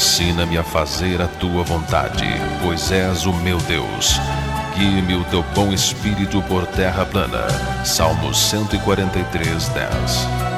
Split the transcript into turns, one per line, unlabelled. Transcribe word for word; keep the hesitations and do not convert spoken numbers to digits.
ensina-me a fazer a tua vontade, pois és o meu Deus. Guie-me o teu bom espírito por terra plana. Salmos cento e quarenta e três, dez.